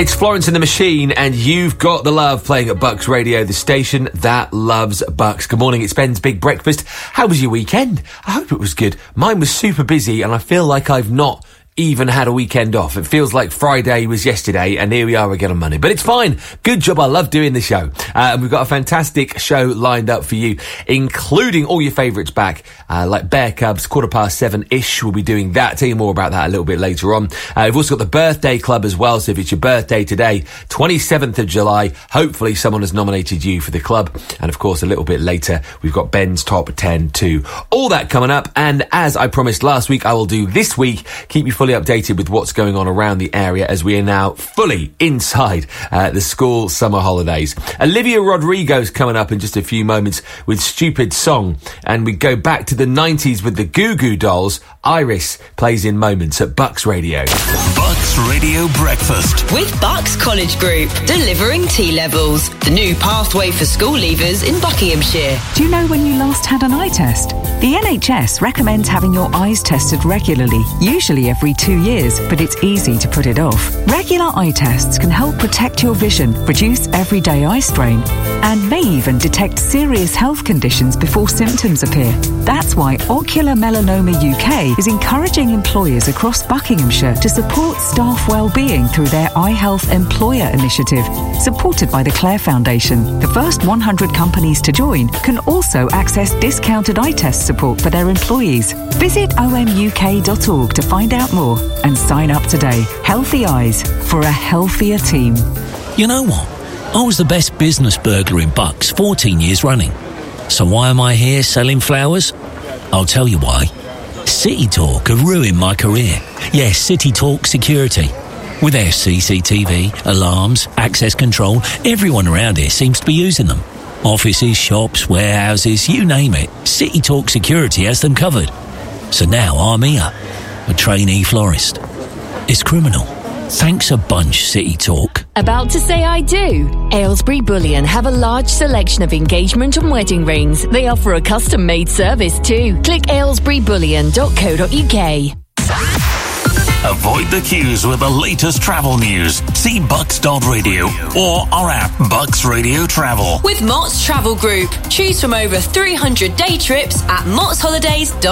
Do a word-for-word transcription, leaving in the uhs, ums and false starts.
It's Florence and the Machine, and You've Got the Love playing at Bucks Radio, the station that loves Bucks. Good morning, it's Ben's Big Breakfast. How was your weekend? I hope it was good. Mine was super busy, and I feel like I've not even had a weekend off. It feels like Friday was yesterday, and here we are again on Monday. But it's fine. Good job. I love doing the show. Uh, and we've got a fantastic show lined up for you, including all your favourites back, uh, like Bear Cubs, quarter past seven-ish. We'll be doing that. Tell you more about that a little bit later on. Uh, we've also got the birthday club as well, so if it's your birthday today, twenty-seventh of July, hopefully someone has nominated you for the club. And of course, a little bit later, we've got Ben's Top ten too. All that coming up, and as I promised last week, I will do this week. Keep you fully updated with what's going on around the area as we are now fully inside uh, the school summer holidays. Olivia Rodrigo's coming up in just a few moments with Stupid Song, and we go back to the nineties with the Goo Goo Dolls. Iris plays in moments at Bucks Radio. Bucks Radio Breakfast with Bucks College Group, delivering T-levels, the new pathway for school leavers in Buckinghamshire. Do you know when you last had an eye test? The N H S recommends having your eyes tested regularly, usually every two years, but it's easy to put it off. Regular eye tests can help protect your vision, reduce everyday eye strain, and may even detect serious health conditions before symptoms appear. That's why Ocular Melanoma U K is encouraging employers across Buckinghamshire to support staff well-being through their Eye Health Employer Initiative, supported by the Clare Foundation. The first one hundred companies to join can also access discounted eye test support for their employees. Visit o m u k dot org to find out more and sign up today. Healthy eyes for a healthier team. You know what? I was the best business burglar in Bucks fourteen years running. So why am I here selling flowers? I'll tell you why. City Talk have ruined my career. Yes, City Talk Security. With their C C T V, alarms, access control, everyone around here seems to be using them. Offices, shops, warehouses, you name it. City Talk Security has them covered. So now I'm here, a trainee florist. It's criminal. Thanks a bunch, City Talk. About to say I do? Aylesbury Bullion have a large selection of engagement and wedding rings. They offer a custom-made service too. Click aylesbury bullion dot co dot u k. Avoid the queues with the latest travel news. See bucks dot radio or our app Bucks Radio Travel. With Mott's Travel Group. Choose from over three hundred day trips at motts holidays dot com.